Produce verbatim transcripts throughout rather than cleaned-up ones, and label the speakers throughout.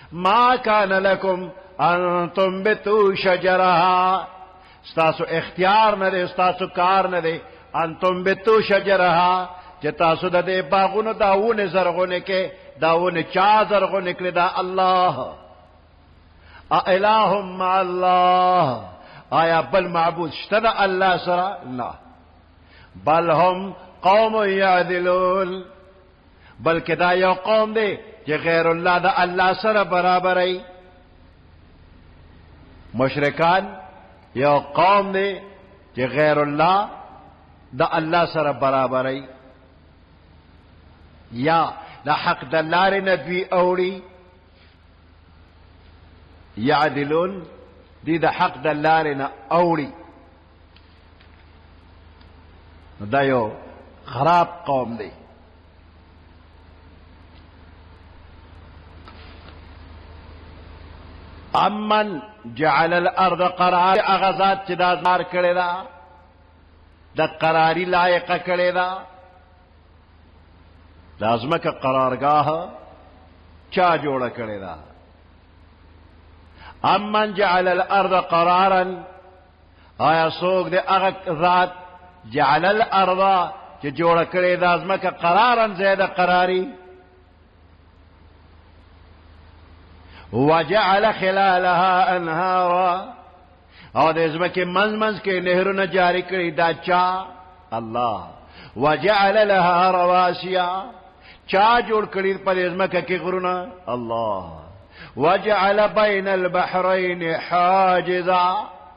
Speaker 1: ما کان لکم ان تنبتوا شجرها، ستاسو اختیار نه دی، ستاسو کار نه دی، ان تنبتوا شجرها چې تاسو د دې باغونو دا ونه زرغونه کې، دا ونه چا زرغونه کړي؟ دا الله. اإله مع الله، آیا بل معبود شته د الله سره؟ نه. بل هم قوم یعدلون، بلکې دا یو قوم دی چې غیر الله د الله سره برابرای. مشرکان یو قوم دی چې غیر الله د الله سره برابرای، یا د حق د لارې نه دوی اوړي. یعدلون دی د حق د لارې نه اوړي. دا یو خراب قوم دی. امن جعل الارض قرار، اغزاد چې دا زار کړی دا د قراری لایقه کړی دا، لازمکه قرارگاه چا جوړه کړی دا؟ امن جعل الارض قرارا، آیا څوک دی هغه ذات جعل الارض چې جوړه کړی دا ځمکه قرارا زیاده قراری، وجعل خلالها انهارا، او د ځمکې منځ منځ کې نهرونه جاری کړي دا چا؟ الله. وجعل لها رواسیا، چا جوړ کړي په ځمکه کې غرونه؟ الله. وجعل بین البحرین حاجزا،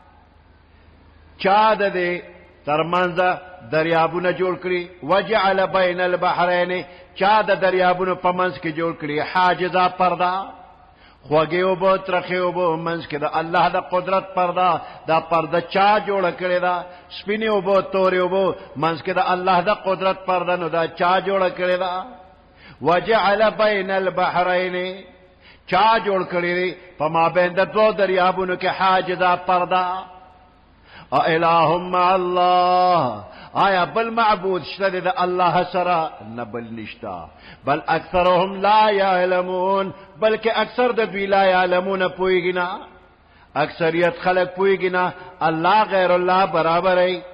Speaker 1: چا د دې ترمنځ دریابونه جوړ کړي؟ وجعل بین البحرین، چا د دریابونو په منځ کې جوړ کړي حاجزا پرده؟ خوږې اوبه ترخې اوبه منځ کې د الله د قدرت پرده، دا پرده چا جوړه کړې ده؟ سپینې اوبه تورې اوبه منځ کې د الله د قدرت پرده، نو دا چا جوړه کړې ده؟ وجعل بین البحرین، چا جوړ کړی دی په مابین د دوو دریابونو کې حاجزا پرده؟ اإله مع الله، آیا بل معبود شته دی د الله سره؟ نه، بل نشتا. بل اکثرهم لا یعلمون، بلکې اکثر د دوی لا یعلمون پوهیږي نه، اکثریت خلق پوهیږي نه الله غیر الله برابر ای.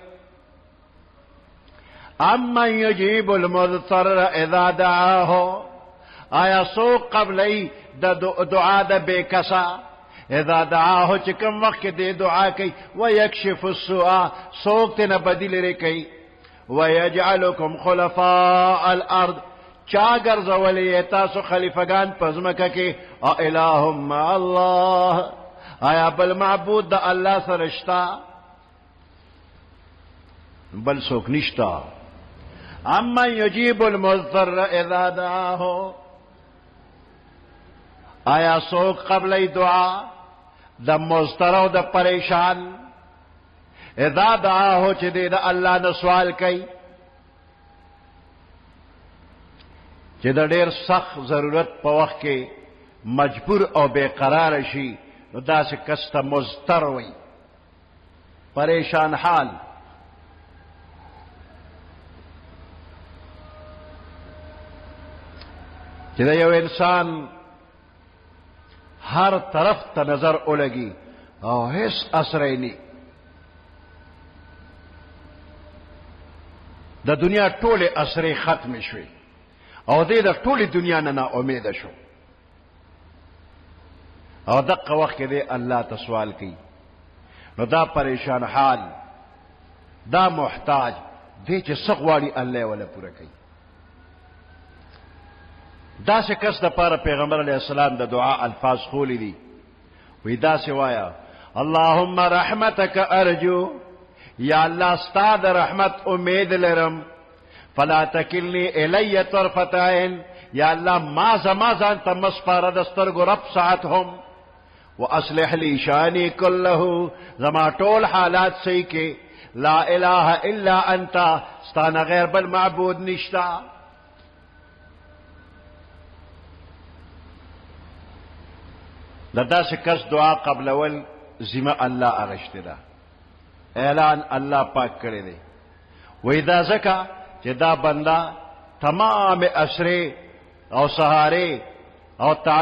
Speaker 1: امن یجیب المضطر اذا دعاه، آیا څوک قبلی د دعا د بے کسا؟ اذا دعاه چې کوم وخت کې دې دعا کوي. ويكشف السوء، څوک ته نه بدی لري کوي. ويجعلكم خلفاء الارض، چا ګرځولې تاسو خلیفګان په ځمکه کې؟ اإله مع الله، آیا بل معبود د الله سره شته؟ بل څوک نشته. امن یجیب المضطر اذا دعاه، آیا څوک قبلی دعا د مضطر او د پریشان؟ اذا دعاه چې دې د الله نه سوال کوي، چې د ډېر سخت ضرورت په وخت کې مجبور او بے قرار شي، نو داسې کس ته مضطر وي، پریشان حال. چې د یو انسان هر طرف ته نظر ولګي او هیڅ اثر یې نه، د دنیا ټولې اثرې ختم شوې او دې د ټولې دنیا نه نا امیده شو، او دغه وخت کې دې الله ته سوال کوي، نو دا پریشان حال، دا محتاج دې چې څه غواړي الله ولا پوره کوي. دا سے کس دا پارا پیغمبر علیہ السلام دا دعا الفاظ خولی دی، وی دا سے وایا اللہم رحمتک ارجو، یا اللہ ستا دا رحمت امید لرم، فلا تکلنی الی طرفت عین، یا اللہ ما زما زان تمس پارا دسترگو رب ساعت ہم، واصلح لی شانی کلہو، زما طول حالات سی کے، لا الہ الا انتا، ستانا غیر بل معبود نشتا. دا سے کس دعا قبل اول ذمہ اللہ اغشتے دا، اعلان اللہ پاک کرے دے. وہی دا زکا کہ دا بندہ تمام اسرے او سہارے او